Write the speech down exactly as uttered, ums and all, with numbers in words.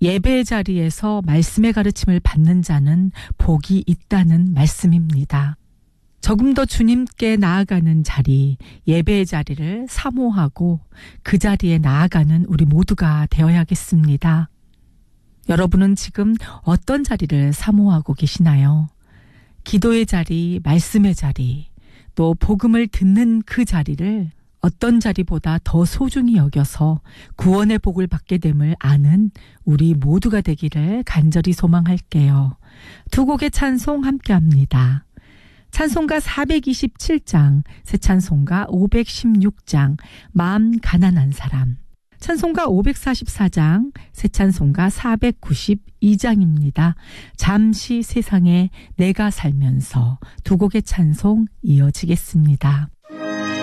예배의 자리에서 말씀의 가르침을 받는 자는 복이 있다는 말씀입니다. 조금 더 주님께 나아가는 자리, 예배의 자리를 사모하고 그 자리에 나아가는 우리 모두가 되어야겠습니다. 여러분은 지금 어떤 자리를 사모하고 계시나요? 기도의 자리, 말씀의 자리, 또 복음을 듣는 그 자리를 어떤 자리보다 더 소중히 여겨서 구원의 복을 받게 됨을 아는 우리 모두가 되기를 간절히 소망할게요. 두 곡의 찬송 함께합니다. 찬송가 사백이십칠 장, 새 찬송가 오백십육 장, 마음 가난한 사람. 찬송가 오백사십사 장, 새 찬송가 사백구십이 장입니다. 잠시 세상에 내가 살면서 두 곡의 찬송 이어지겠습니다.